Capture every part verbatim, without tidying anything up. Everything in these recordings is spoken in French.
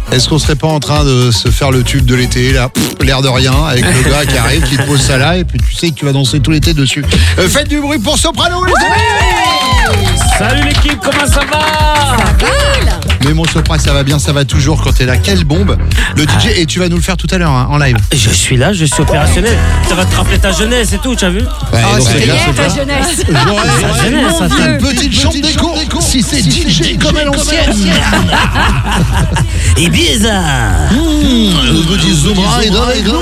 Est-ce qu'on serait pas en train de se faire le tube de l'été, là, pff, l'air de rien, avec le gars qui arrive, qui te pose ça là, et puis tu sais que tu vas danser tout l'été dessus. Euh, faites du bruit pour Soprano, les amis. Salut l'équipe, comment ça va? Mais mon Sopra, ça va bien, ça va toujours quand t'es là. Quelle bombe, le D J, et tu vas nous le faire tout à l'heure hein, en live. Je suis là, je suis opérationnel. Ça va te rappeler ta jeunesse et tout, tu as vu? Ouais, Oh, donc, c'était les gars, hier c'est ta pas- jeunesse. J'aurais C'est jeunesse, ça, une petite chambre d'écho si c'est D J comme à l'ancienne. Et bizarre. Le petit Zobra est avec nous.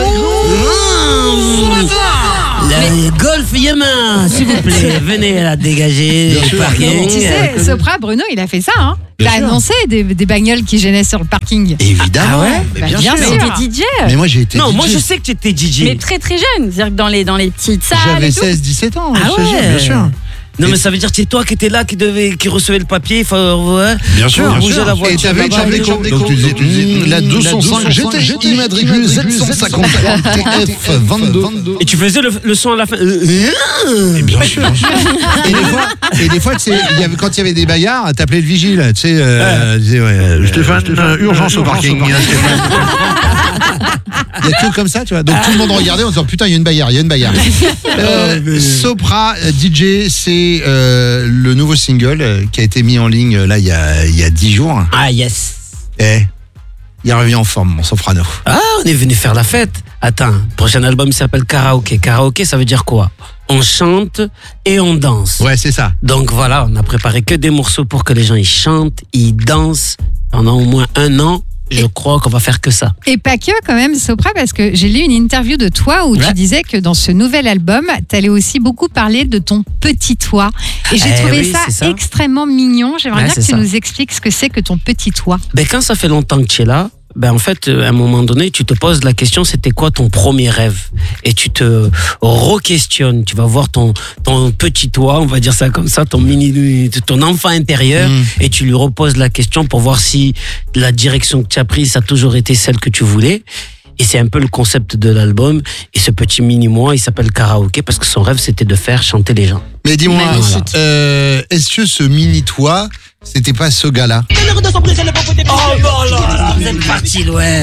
Le golf Yamaha, s'il vous plaît, venez la dégager Bien du sûr. parking. Tu sais, Sopra, Bruno, il a fait ça. Hein. Il Bien a sûr. annoncé des, des bagnoles qui gênaient sur le parking. Évidemment. Ah ouais mais Bah, bien, bien sûr. sûr. Mais t'es D J. Mais moi j'ai été Non, D J. moi je sais que tu étais D J. Mais très très jeune, c'est-à-dire que dans les, dans les petites salles J'avais et tout. seize dix-sept ans, Ah je te jure, ouais. bien sûr. Non, mais ça veut dire que c'est toi qui étais là, qui devait, qui recevait le papier. Faut, ouais. Bien sûr, Faut bien bouger sûr. la voiture. Et t'avais une là-bas. chambre d'écho. Donc tu disais, tu disais, la deux cent cinq G T, immatricule sept cent cinquante-trois T F vingt-deux. Et tu faisais le, le son à la fin. Et bien sûr. Et des fois, et des fois tu sais, il y avait, quand il y avait des bagarres, t'appelais le vigile. Tu sais, euh, tu disais, ouais, Stéphane, euh, urgence au parking. hein, Stéphane. Il y a tout comme ça, tu vois. Donc tout le monde regardait en disant putain, il y a une bagarre, il y a une bagarre. Euh, Sopra D J, c'est euh, le nouveau single euh, qui a été mis en ligne là il y a il y a dix jours. Ah, yes. Eh, il revient en forme, mon Soprano. Ah, on est venu faire la fête. Attends, le prochain album s'appelle Karaoké. Karaoké, ça veut dire quoi? On chante et on danse. Ouais, c'est ça. Donc voilà, on a préparé que des morceaux pour que les gens ils chantent, ils dansent pendant au moins un an. Je crois qu'on va faire que ça. Et pas que quand même, Sopra, parce que j'ai lu une interview de toi où Ouais. tu disais que dans ce nouvel album, tu allais aussi beaucoup parler de ton petit toit. Et j'ai Eh trouvé oui, ça, c'est ça. extrêmement mignon. J'aimerais Ouais, bien que c'est tu ça. nous expliques ce que c'est que ton petit toit. Ben, quand ça fait longtemps que tu es là, ben en fait, à un moment donné, tu te poses la question, c'était quoi ton premier rêve? Et tu te re-questionnes. Tu vas voir ton, ton petit toi, on va dire ça comme ça, ton mini, ton enfant intérieur, Mm. et tu lui reposes la question pour voir si la direction que tu as prise, ça a toujours été celle que tu voulais. Et c'est un peu le concept de l'album. Et ce petit mini-moi, il s'appelle Karaoké parce que son rêve, c'était de faire chanter les gens. Mais dis-moi, Magnifique. euh, est-ce que ce mini toit, c'était pas ce gars-là? Oh non, là, vous êtes parti loin.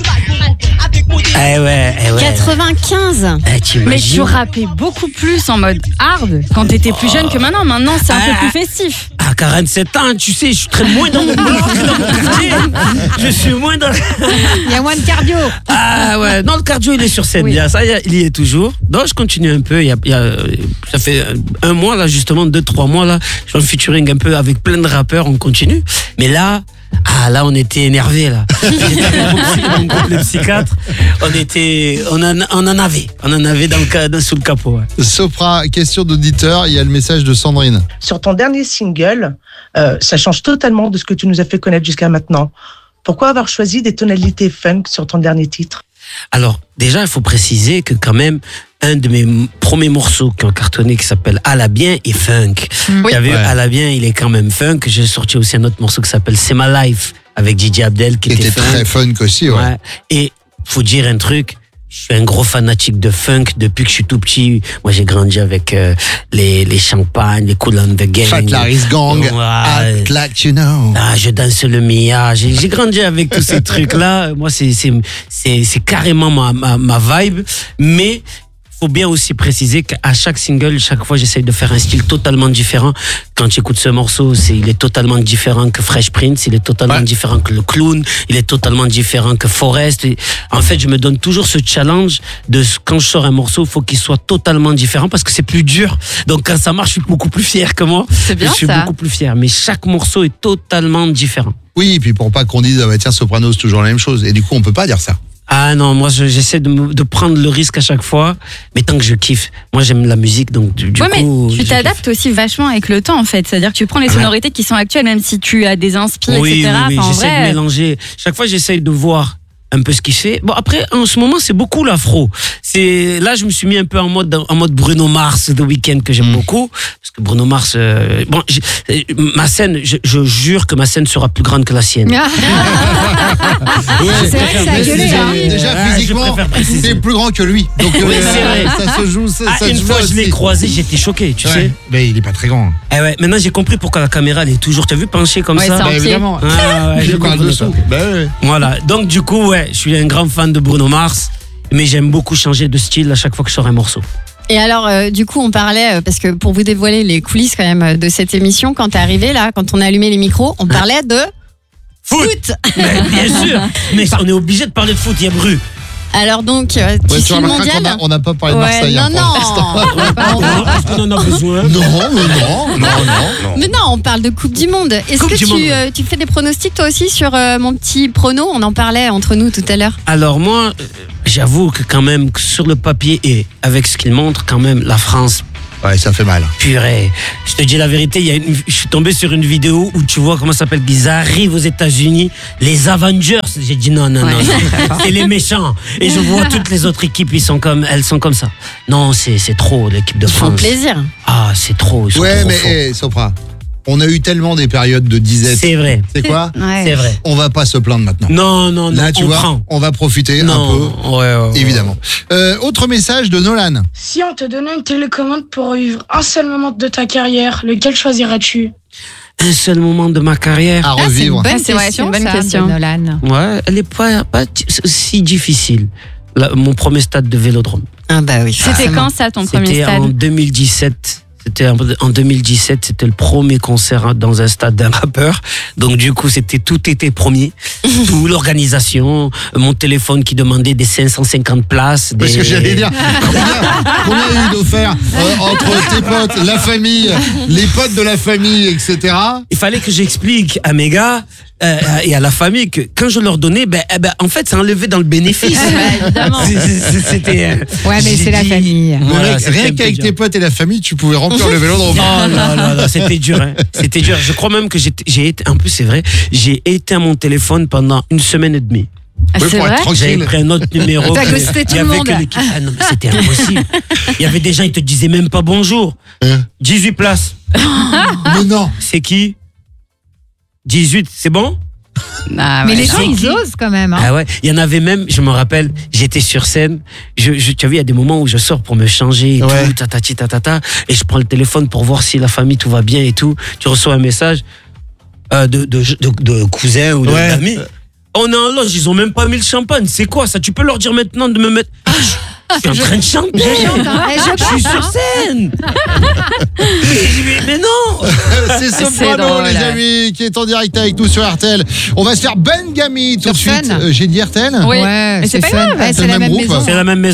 Eh ouais, eh ouais. quatre-vingt-quinze. Eh, Mais t'imagines? tu rappais beaucoup plus en mode hard quand t'étais plus jeune que maintenant. Maintenant, c'est un Ah. peu plus festif. À quarante-sept ans, tu sais, je suis très moins dans mon bloc que dans mon quartier. Je suis moins dans... Il y a moins de cardio. Ah ouais, non, le cardio, il est sur scène. Oui. Il y a ça, il y a- il y est toujours. Donc, je continue un peu. Il y a, il y a- ça fait un mois, là, justement, deux, trois mois, là. Je fais un featuring un peu avec plein de rappeurs, on continue. Mais là... Ah là on était énervés là. J'étais avec mon psy- mon groupe, les psychiatres. On était, on en, on en avait, on en avait dans le, ca- dans- sous le capot. Ouais. Sopra, question d'auditeur, il y a le message de Sandrine. Sur ton dernier single, euh, ça change totalement de ce que tu nous as fait connaître jusqu'à maintenant. Pourquoi avoir choisi des tonalités funk sur ton dernier titre? Alors, déjà, il faut préciser que quand même, un de mes m- premiers morceaux qui ont cartonné, qui s'appelle À la bien, est funk. Oui. Tu as vu, Ouais. À la bien, il est quand même funk. J'ai sorti aussi un autre morceau qui s'appelle C'est ma life, avec D J Abdel, qui Qui était, était funk. très funk aussi, ouais. Ouais. Et faut dire un truc, je suis un gros fanatique de funk depuis que je suis tout petit. Moi, j'ai grandi avec euh, les, les champagnes, les Kool and the Gang. Fat Larry's Gang, Ouais. Act Like You Know. Ah, je danse le Mia. J'ai j'ai grandi avec tous ces trucs-là. Moi, c'est c'est c'est c'est carrément ma ma ma vibe. Mais faut bien aussi préciser qu'à chaque single, chaque fois, j'essaye de faire un style totalement différent. Quand tu écoutes ce morceau, c'est il est totalement différent que Fresh Prince, il est totalement Ouais. différent que le Clown, il est totalement différent que Forest. Et en fait, je me donne toujours ce challenge de ce- quand je sors un morceau, il faut qu'il soit totalement différent parce que c'est plus dur. Donc quand ça marche, je suis beaucoup plus fier que moi. C'est bien je suis ça. beaucoup plus fier. Mais chaque morceau est totalement différent. Oui, et puis pour pas qu'on dise, ah bah tiens, Soprano, c'est toujours la même chose. Et du coup, on peut pas dire ça. Ah non, moi je- j'essaie de, me- de prendre le risque à chaque fois, mais tant que je kiffe. Moi j'aime la musique, donc du, du Ouais, mais coup. tu je t'adaptes aussi vachement avec le temps en fait. C'est-à-dire que tu prends les Ouais. sonorités qui sont actuelles, même si tu as des inspirations, kiffe. Oui, et cetera. oui, oui, Enfin, en j'essaie de vrai, mélanger. Chaque fois j'essaie de voir un peu ce qu'il fait. Bon, après, en ce moment, c'est beaucoup l'afro. C'est, là, je me suis mis un peu en mode, en mode Bruno Mars, The Weeknd, que j'aime mmh. beaucoup. Parce que Bruno Mars, euh, bon, ma scène, je, je jure que ma scène sera plus grande que la sienne. Ouais, c'est vrai que ça a gueulé, hein. Déjà, Ouais, physiquement, c'est plus grand que lui. Donc, Oui, euh, c'est vrai. ça se joue, ça, Ah, ça une se fois, joue je l'ai aussi. croisé, j'étais choqué, tu Ouais. sais. Mais il est pas très grand. Eh ouais, maintenant, j'ai compris pourquoi la caméra, elle est toujours, tu as vu, penchée comme Ouais, ça. c'est Bah, entier. évidemment. Ah, ouais, Je j'ai parle compris de ça. ça. Bah, ouais. Voilà, donc du coup, ouais, je suis un grand fan de Bruno Mars, mais j'aime beaucoup changer de style à chaque fois que je sors un morceau. Et alors, euh, du coup, on parlait, euh, parce que pour vous dévoiler les coulisses quand même euh, de cette émission, quand t'es arrivé là, quand on a allumé les micros, on parlait de foot. Mais bien sûr, mais on est obligé de parler de foot, il y a Bru. Alors donc, euh, Ouais, tu tu suis le remarqueras qu'on mondial. a- on n'a pas parlé de Ouais, Marseille. non, hein, pour l'instant. non. Est-ce qu'on en a besoin? Non, mais non, non, non. Mais non, on parle de Coupe du Monde. Est-ce Coupe que du tu, Monde, euh, ouais. tu fais des pronostics toi aussi sur euh, mon petit prono? On en parlait entre nous tout à l'heure. Alors moi, euh, j'avoue que quand même, que sur le papier et avec ce qu'il montre, quand même, la France, Ouais, ça fait mal. purée. Je te dis la vérité, il y a une, je suis tombé sur une vidéo où tu vois comment ça s'appelle, ils arrivent aux États-Unis, les Avengers. J'ai dit non, non, Ouais. non, non. C'est les méchants. Et je vois toutes les autres équipes, ils sont comme, elles sont comme ça. Non, c'est c'est trop l'équipe de Ils font France. plaisir. Ah, c'est trop. Ils sont Ouais, trop mais forts. eh, Sopra, on a eu tellement des périodes de disette. C'est vrai, C'est quoi? Ouais. c'est vrai. On va pas se plaindre maintenant. Non, non, non. Là, tu on vois, prend. on va profiter Non, un peu, ouais, ouais, ouais. évidemment. Euh, autre message de Nolan. Si on te donnait une télécommande pour vivre un seul moment de ta carrière, lequel choisirais-tu? Un seul moment de ma carrière. À Ah, c'est une revivre. bonne Ah, c'est vrai, c'est question, une bonne ça, question. de Nolan. Ouais, elle est pas, pas t- si difficile. Là, mon premier stade de Vélodrome. Ah bah oui. C'était forcément. quand ça, ton premier C'était stade? en deux mille dix-sept. C'était en en deux mille dix-sept, c'était le premier concert dans un stade d'un rappeur. Donc du coup, c'était tout était promis, tout l'organisation, mon téléphone qui demandait des cinq cent cinquante places. Des... Parce que j'allais dire, combien, combien il y a eu d'offerts euh, entre tes potes, la famille, les potes de la famille, et cetera. Il fallait que j'explique à mes gars euh, et à la famille que quand je leur donnais, ben, eh ben en fait, ça enlevait dans le bénéfice. Bah, évidemment. C'est- c'est- C'était. euh, Ouais, mais j'ai c'est la dit- famille. Mais Voilà, mec, c'était rien un peu qu'avec dur. tes potes et la famille, tu pouvais remplir le vélodrome. Oh là là là, c'était dur, hein. C'était dur. Je crois même que j'ai j'ai été, en plus c'est vrai, j'ai éteint mon téléphone pendant une semaine et demie. Ah, Oui, c'est pour être vrai? tranquille. J'avais pris un autre numéro. T'as que- ghosté tout il y le avait monde. que l'équipe. Ah non, mais c'était impossible. Il y avait des gens, ils te disaient même pas bonjour. Hein dix-huit places. Mais non. C'est qui? dix-huit, c'est bon? Ah, Mais ouais. les gens, c'est ils qui osent quand même. Hein. Ah ouais, il y en avait même, je me rappelle, j'étais sur scène, je, je, tu as vu, il y a des moments où je sors pour me changer et Ouais. tout, tatati tatata, et je prends le téléphone pour voir si la famille, tout va bien et tout. Tu reçois un message euh, de, de, de, de cousins ou de- Ouais. d'amis. On est en loge, ils ont même pas mis le champagne. C'est quoi ça? Tu peux leur dire maintenant de me mettre. Je suis en train de chanter. Je chante, hein. Eh, je Je suis chante, sur hein. scène. mais, mais- mais non. C'est C'est Soprano, drôle, les là. amis, qui est en direct avec nous sur R T L. On va se faire Ben Gami tout Sur de suite. Fun. Euh, J'ai dit R T L? Oui. Ouais, Mais c'est pas fun. grave. Ouais, C'est c'est le la même même groupe. maison. C'est la même maison.